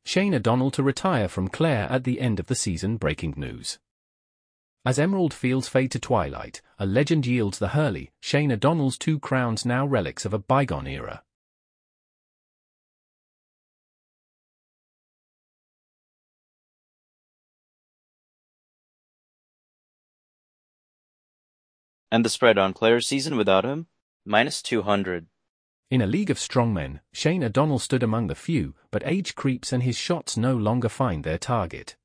Shane O'Donnell to retire from Clare at the end of the season. Breaking news. As Emerald Fields fade to twilight, a legend yields the Hurley. Shane O'Donnell's 2 crowns now relics of a bygone era. And the spread on Clare's season without him? -200. In a league of strongmen, Shane O'Donnell stood among the few, but age creeps and his shots no longer find their target.